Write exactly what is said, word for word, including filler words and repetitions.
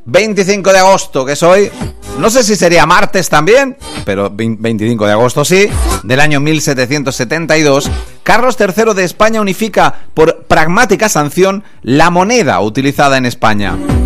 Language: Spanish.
veinticinco de agosto, que es hoy, no sé si sería martes también, pero veinticinco de agosto sí, del año mil setecientos setenta y dos, Carlos tercero de España unifica por pragmática sanción la moneda utilizada en España.